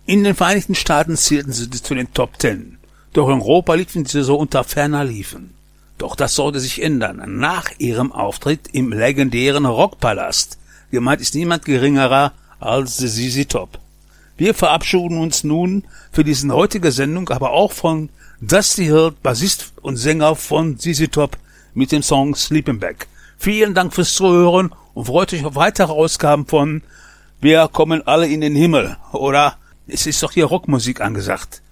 In den Vereinigten Staaten zählten sie zu den Top 10. Doch in Europa liefen sie so unter ferner Liefen. Doch das sollte sich ändern nach ihrem Auftritt im legendären Rockpalast. Gemeint ist niemand geringerer als ZZ Top. Wir verabschieden uns nun für diese heutige Sendung, aber auch von Dusty Hill, Bassist und Sänger von ZZ Top, mit dem Song Sleeping Bag. Vielen Dank fürs Zuhören und freut euch auf weitere Ausgaben von Wir kommen alle in den Himmel, oder? Es ist doch hier Rockmusik angesagt.